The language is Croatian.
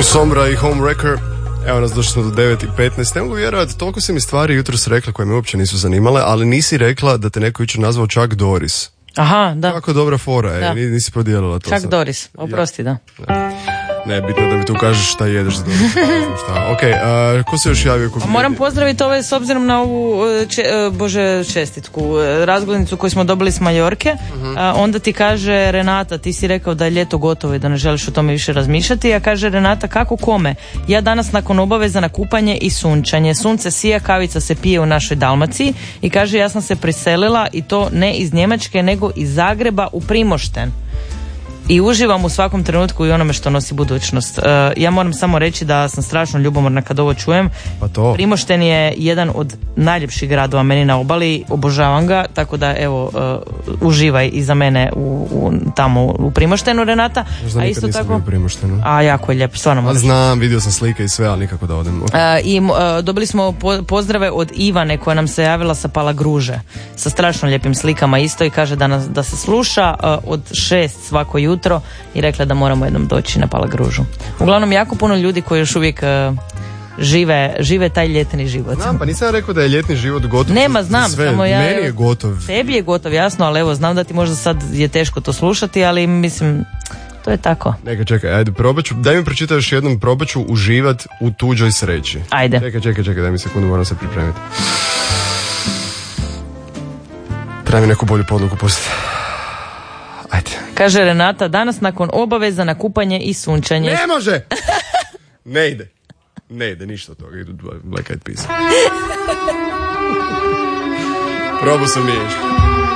Sombra i Homewrecker. Evo nas, došli smo do 9:15. Ne mogu vjerovati, toliko si mi stvari jutros rekla koje me uopće nisu zanimale, ali nisi rekla da te neko jučer nazvao Chuck Doris. Aha, da. Kako dobra fora je, da. Nisi podijelila to. Chuck Doris, oprosti, da. Ne, bitno da mi tu kažeš šta jedeš za dobro. Ok, ko se još javio? Moram pozdraviti ove s obzirom na ovu čestitku, razglednicu koju smo dobili s Majorke. Onda ti kaže Renata, ti si rekao da je ljeto gotovo i da ne želiš o tome više razmišljati. A kaže Renata, kako kome? Ja danas nakon obaveza na kupanje i sunčanje. Sunce sija, kavica se pije u našoj Dalmaciji. I kaže, ja sam se priselila i to ne iz Njemačke nego iz Zagreba u Primošten. I uživam u svakom trenutku i onome što nosi budućnost. Ja moram samo reći da sam strašno ljubomorna kad ovo čujem. Pa to. Primošten je jedan od najljepših gradova meni na obali, obožavam ga, tako da evo uživaj i za mene tamo u Primoštenu, Renata. Možda a nikad isto nisam tako, bio u Primoštenu. A jako je lijep, stvarno moraš. Znam, vidio sam slike i sve, ali nikako da odem. I dobili smo pozdrave od Ivane koja nam se javila sa Palagruže sa strašno lijepim slikama isto i kaže da se sluša od 6 svako jutro i rekla da moramo jednom doći na Palagružu. Uglavnom jako puno ljudi koji još uvijek žive taj ljetni život. Znam, pa nisam rekao da je ljetni život gotov. Nema, znam, sve. samo ja. Meni je gotov. Tebi je gotov, jasno, ali evo, znam da ti možda sad je teško to slušati, ali mislim, to je tako. Neka, čekaj, ajde, daj mi pročitaj još jednom, probat ću uživat u tuđoj sreći. Ajde. Čekaj, daj mi sekundu, moram se pripremiti. Treba mi neku bolju podlogu pustiti. Ajde. Kaže Renata, danas nakon obaveza na kupanje i sunčanje. Ne može! Ne ide, ništa od toga, idu Black Eyed Peas. Probao sam nije.